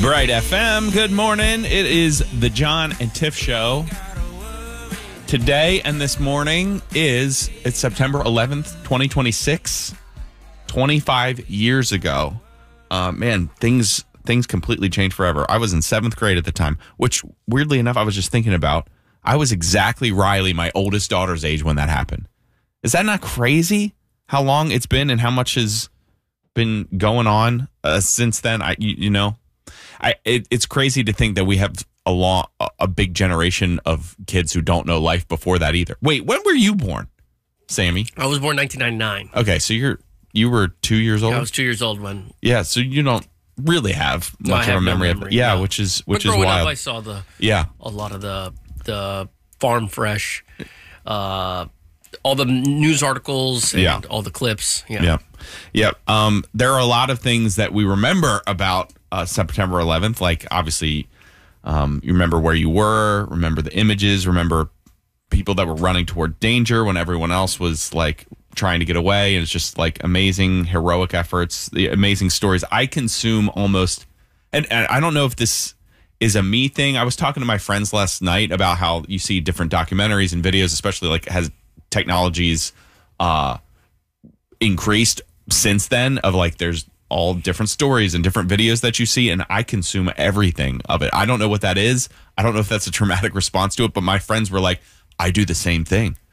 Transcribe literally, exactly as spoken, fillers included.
Bright F M, good morning. It is the John and Tiff Show. Today and this morning is, it's September eleventh, twenty twenty-six. twenty-five years ago. Uh, man, things things completely changed forever. I was in seventh grade at the time, which weirdly enough, I was just thinking about. I was exactly Riley, my oldest daughter's age when that happened. Is that not crazy? How long it's been and how much has been going on uh, since then? I, you, you know, I it, it's crazy to think that we have a long, a big generation of kids who don't know life before that either. Wait, when were you born, Sammy? I was born nineteen ninety-nine. Okay, so you're you were two years old. Yeah, I was two years old when. Yeah, so you don't really have No, I much have of a no memory, memory, of it. Yeah, no. which is But which is growing wild. up, I saw the yeah, a lot of the the farm fresh, uh, all the news articles, and Yeah. all the clips. Yeah, yeah, yeah. Um, there are a lot of things that we remember about uh, September eleventh. Like obviously, um, you remember where you were, remember the images, remember people that were running toward danger when everyone else was like trying to get away. And it's just like amazing heroic efforts, the amazing stories. I consume almost, and, and I don't know if this is a me thing. I was talking to my friends last night about how you see different documentaries and videos, especially like has technologies uh, increased since then of like there's all different stories and different videos that you see, and I consume everything of it. I don't know what that is. I don't know if that's a traumatic response to it, but my friends were like, I do the same thing.